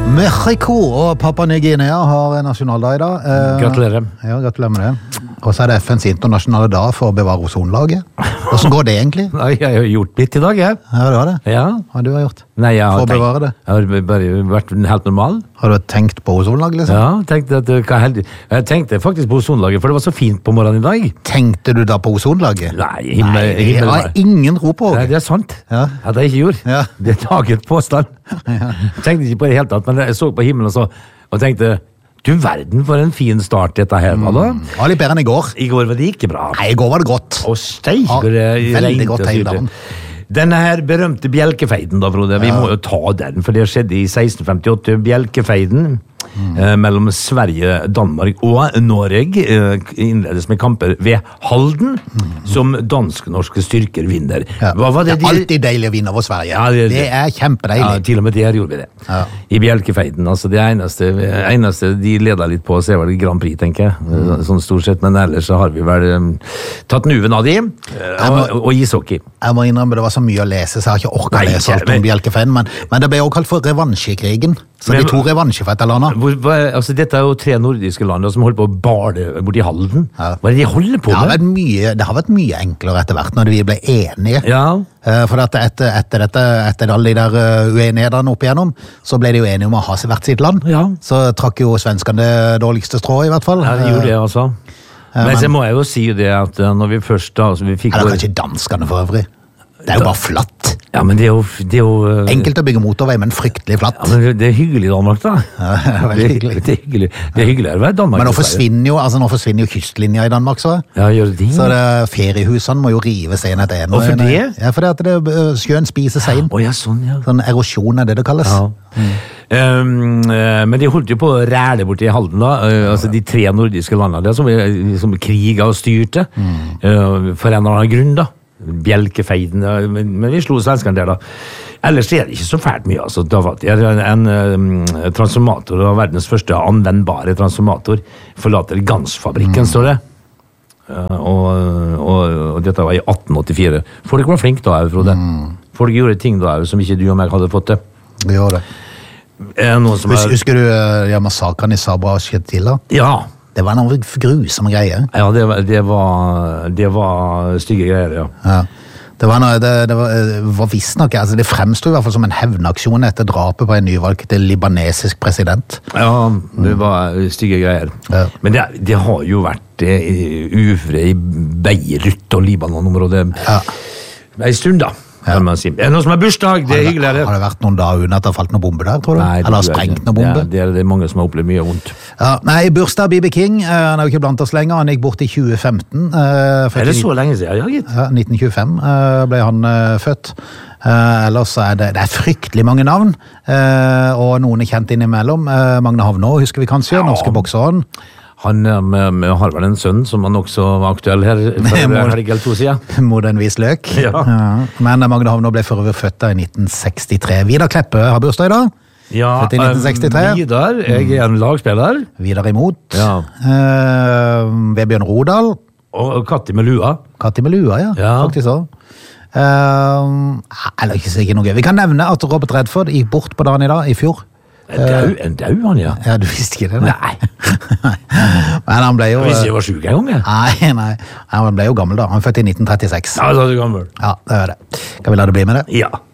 Mexico og Papua Ny-Guinea har nasjonaldag i dag. Gratulerer. Ja, gratulerer med det. Og så er det FNs internasjonale dag for å bevare ozonlaget. Hvordan går det egentlig? Nei, jeg har gjort litt i dag, jeg. Ja, det var det. Ja. Hva du har gjort? Nei, jeg For har å bevare det? Jeg har bare vært helt normal. Har du tenkt på ozonlaget, liksom? Ja, jeg tenkte faktisk på ozonlaget, for det var så fint på morgenen i dag. Tenkte du da på ozonlaget? Nei, Jeg har ingen ro på Nei, det. det er sant. Ja. At jeg ikke gjorde. Ja. Det er daget påstand. Tenkte ikke på det helt tatt, men jeg så på himmelen og tenkte, du verden for en fin start dette her, hva da? Det var litt bedre enn i går. I går var det ikke bra. Nei, i går var det godt. Og steik, Ja, det veldig regnet godt og hele styrte. dagen. Denne her berømte bjelkefeiden da, Frode, vi må jo ta den, for det skjedde i 1658. Bjelkefeiden mellom Sverige, Danmark og Norge innledes med kamper ved Halden, som dansk-norske styrker vinner. Ja. Hva var det Det er alltid deilig å vinne over Sverige. Ja, det er Ja, kjempedeilig. til og med der gjorde vi det. Ja. I Bjelkefeiden, altså det eneste de leder litt på, så er vel Grand Prix, tenker jeg. Sånn stort sett, men ellers så har vi vel tatt nuven av de, og ishockey. Jeg må innrømme, det var så mye å lese, så jeg har ikke orket å Nei, lese alt om men- Bjelkefeiden, men det ble også kalt for revansjekrigen. Så Men- de to revansjefetterlandene. Altså, dette er jo 3 nordiske land som holder på å bale borti Halden. Ja. Hva er det de holder på Det har med? det har vært mye enklere etter hvert når vi ble enige. Ja, For at etter alle de der uenighetene opp igjennom, så ble de jo enige om å ha hvert sitt land. Ja. Så trakk jo svenskene det dårligste strået, i hvert fall. ja, de gjorde det, altså. Men så må jeg jo si det at når vi først da, altså vi fikk Eller kanskje danskene for øvrig. Det er jo bare flatt. Ja, men det er jo Enkelt å bygge motorvei, men fryktelig flatt. Ja, men det er hyggelig i Danmark, da. Veldig hyggelig. Det er hyggelig. Det er hyggeligere å være i Danmark. Men nå dessverre. forsvinner jo kystlinja i Danmark, så. Ja, gjør det. Så feriehusene må jo rives en etter en. Hvorfor det? Ja, fordi at sjøen spiser seg inn. Å ja, sånn, ja. Sånn erosjon er det kalles. Ja. Men de holdt jo på å ræle bort i Halden da, altså de 3 nordiske landene der, som kriget og styrte, for en eller annen grunn da. Bjelkefeiden, men vi slo svenskene der da. Ellers er det ikke så fælt mye, altså. Det er en transformator, og verdens første anvendbare transformator, forlater Gansfabrikken, står det. Og dette var i 1884. Folk var flink da, Frode. Folk gjorde ting da, som ikke du og meg hadde fått til. Det gjør det. Er det noen som har... Husker du massakren i Sabra og Shetila? Ja. Det var noen grusomme greier. Ja, det var stygge greier, ja. Ja. Det var visstnok, altså det fremstod i hvert fall som en hevnaksjon etter drapet på en nyvalgt libanesisk president. Ja, det var stygge greier. Ja. Men det har jo vært ufred i Beirut og Libanon-området en stund da, kan man si. Er det noen som har bursdag? Det er hyggeligere. Har det vært noen dager uten at det har falt noen bombe der, tror du? Nei, Eller har sprengt noen bombe? Det er mange som har opplevd mye vondt. Ja, nei, bursdag B.B. King, han er jo ikke blant oss lenger, han gikk bort i 2015. Er det så lenge siden, ja, gitt? Ja, 1925 ble han født. Ellers er det er fryktelig mange navn, og noen er kjent innimellom. Magne Havnå husker vi kanskje, norske bokseren. Han har vel en sønn som er nok så aktuell her for helg eller 2 siden. Mot en vis løk. Ja. Men Magne Havnå ble for øvrig født i 1963. Vidar Kleppe har bursdag i dag. Ja, Født i 1963. Vidar, jeg er en lagspiller. Vidar imot. Ja. Vebjørn Rodal. Og Katti med lua. Katti med lua, ja. Ja. Faktisk så. Eller ikke sikkert noe gøy. Vi kan nevne at Robert Redford gikk bort på dagen i dag, i fjor. En dau, han, ja. Ja, du visste ikke det? Nei. Men han ble jo... Hvis jeg var syk en gang, ja. Nei. Han ble jo gammel da. Han er født i 1936. Ja, da er du gammel. Ja, det er det. Kan vi la det bli med det? Ja.